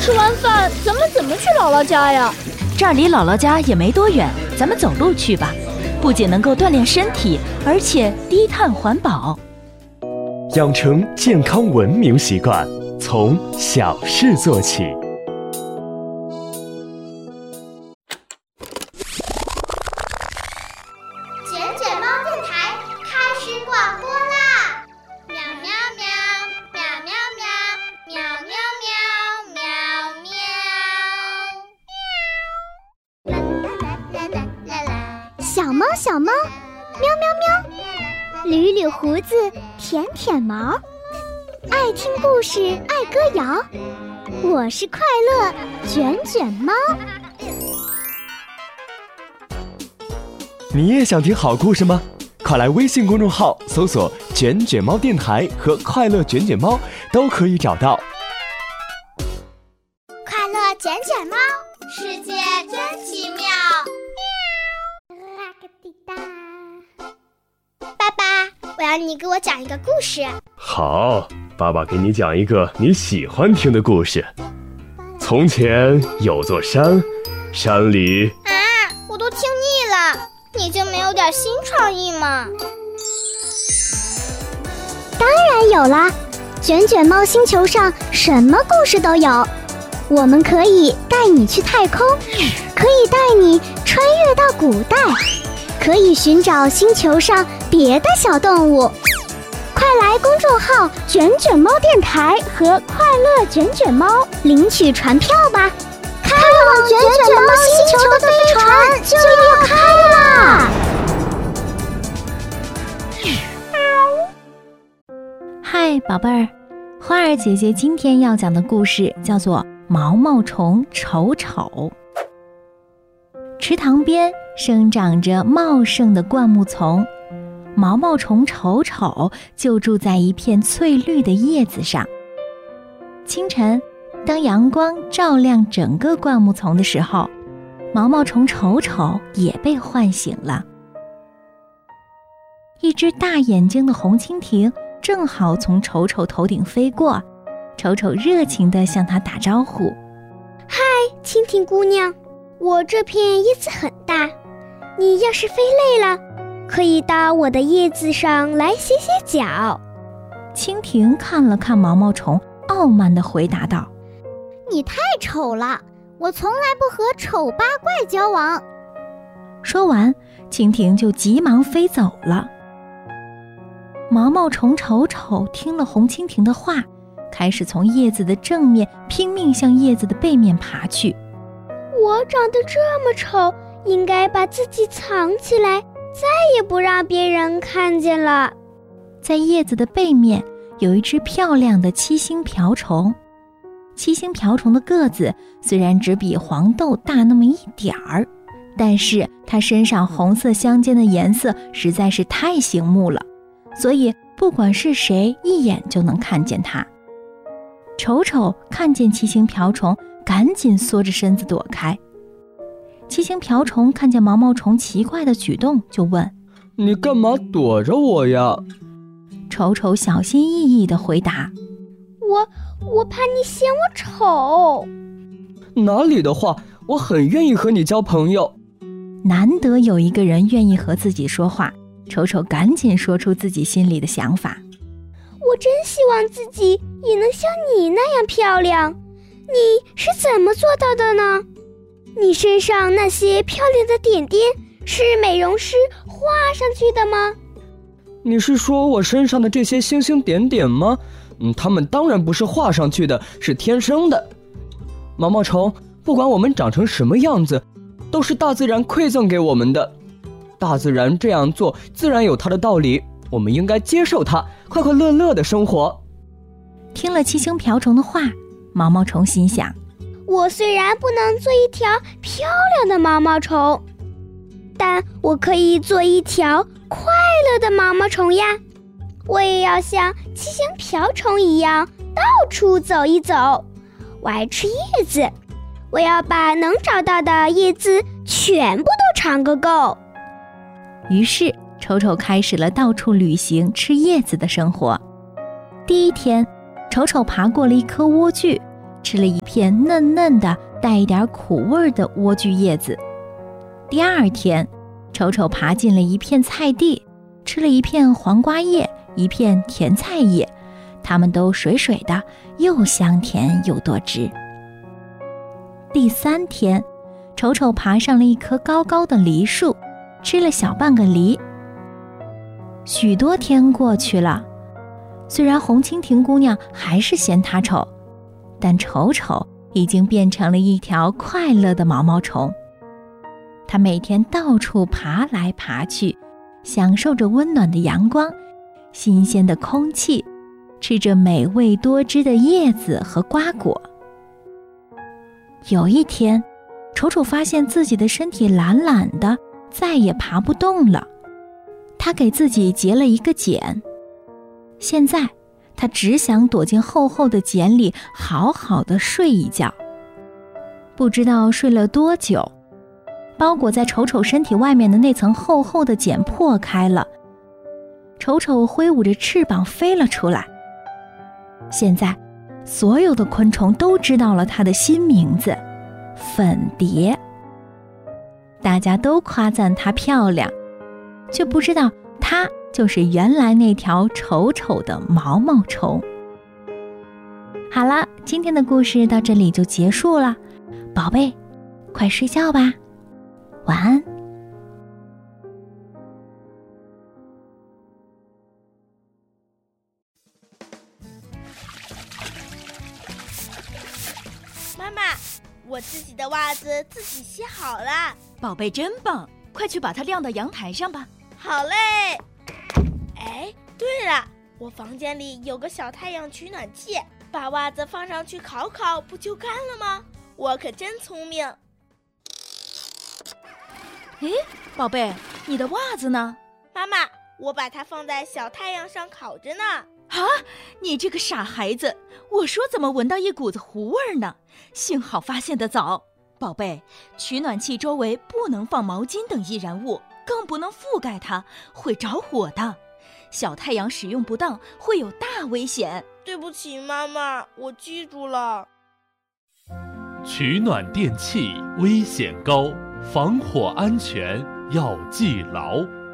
吃完饭咱们怎么去姥姥家呀？ 这儿离姥姥家也没多远，咱们走路去吧。不仅能够锻炼身体，而且低碳环保。 养成健康文明习惯，从小事做起。 卷卷猫电台开始广播啦！喵喵喵，喵喵喵，喵喵喵，喵喵。啦啦啦啦啦！小猫小猫，喵喵喵，捋捋胡子，舔舔毛，爱听故事，爱歌谣。我是快乐卷卷猫。 你也想听好故事吗？快来微信公众号搜索“卷卷猫电台”和“快乐卷卷猫”，都可以找到。 快乐卷卷猫，世界真奇妙。爸爸，我要你给我讲一个故事。 好，爸爸给你讲一个你喜欢听的故事。从前有座山，山里…… 我都听腻了，你就没有点新创意吗？当然有啦，卷卷猫星球上什么故事都有。我们可以带你去太空，可以带你穿越到古代，可以寻找星球上别的小动物。快来公众号卷卷猫电台和快乐卷卷猫领取船票吧，开往卷卷猫星球的飞船就要开啦！ 嗨，宝贝儿，花儿姐姐今天要讲的故事叫做《毛毛虫丑丑》。池塘边生长着茂盛的灌木丛，毛毛虫丑丑就住在一片翠绿的叶子上。清晨，当阳光照亮整个灌木丛的时候，毛毛虫丑丑也被唤醒了。一只大眼睛的红蜻蜓正好从丑丑头顶飞过，丑丑热情地向它打招呼： 嗨，蜻蜓姑娘，我这片叶子很大，你要是飞累了，可以到我的叶子上来歇歇脚。 蜻蜓看了看毛毛虫，傲慢地回答道： 你太丑了，我从来不和丑八怪交往。 说完，蜻蜓就急忙飞走了。毛毛虫丑丑听了红蜻蜓的话，开始从叶子的正面拼命向叶子的背面爬去。 我长得这么丑，应该把自己藏起来，再也不让别人看见了。 在叶子的背面有一只漂亮的七星瓢虫。七星瓢虫的个子虽然只比黄豆大那么一点儿，但是它身上红色相间的颜色实在是太醒目了，所以不管是谁一眼就能看见它。丑丑看见七星瓢虫，赶紧缩着身子躲开。七星瓢虫看见毛毛虫奇怪的举动，就问： 你干嘛躲着我呀？ 丑丑小心翼翼地回答： 我怕你嫌我丑。 哪里的话，我很愿意和你交朋友。 难得有一个人愿意和自己说话，丑丑赶紧说出自己心里的想法。 我真希望自己也能像你那样漂亮，你是怎么做到的呢？你身上那些漂亮的点点是美容师画上去的吗？ 你是说我身上的这些星星点点吗？它们当然不是画上去的，是天生的。毛毛虫，不管我们长成什么样子，都是大自然馈赠给我们的。大自然这样做自然有它的道理，我们应该接受它，快快乐乐的生活。 听了七星瓢虫的话，毛毛虫心想： 我虽然不能做一条漂亮的毛毛虫，但我可以做一条快乐的毛毛虫呀。我也要像七星瓢虫一样到处走一走。我爱吃叶子，我要把能找到的叶子全部都尝个够。 于是丑丑开始了到处旅行吃叶子的生活。第一天，丑丑爬过了一棵莴苣， 吃了一片嫩嫩的带一点苦味的莴苣叶子。第二天，丑丑爬进了一片菜地，吃了一片黄瓜叶，一片甜菜叶，它们都水水的，又香甜又多汁。第三天，丑丑爬上了一棵高高的梨树，吃了小半个梨。许多天过去了，虽然红蜻蜓姑娘还是嫌它丑，但丑丑已经变成了一条快乐的毛毛虫。它每天到处爬来爬去，享受着温暖的阳光、新鲜的空气，吃着美味多汁的叶子和瓜果。有一天，丑丑发现自己的身体懒懒的，再也爬不动了。他给自己结了一个茧，现在他只想躲进厚厚的茧里，好好的睡一觉。不知道睡了多久，包裹在丑丑身体外面的那层厚厚的茧破开了，丑丑挥舞着翅膀飞了出来。现在所有的昆虫都知道了它的新名字——粉蝶。大家都夸赞它漂亮，却不知道它就是原来那条丑丑的毛毛虫。好了，今天的故事到这里就结束了，宝贝，快睡觉吧，晚安。 妈妈，我自己的袜子自己洗好了。 宝贝真棒，快去把它晾到阳台上吧。 好嘞。哎，对了，我房间里有个小太阳取暖器，把袜子放上去烤烤，不就干了吗？我可真聪明。 诶，宝贝，你的袜子呢？ 妈妈，我把它放在小太阳上烤着呢。 啊，你这个傻孩子，我说怎么闻到一股子糊味呢？幸好发现得早。宝贝，取暖器周围不能放毛巾等易燃物，更不能覆盖它，会着火的。小太阳使用不当会有大危险。 对不起，妈妈，我记住了。 取暖电器危险高，防火安全要记牢。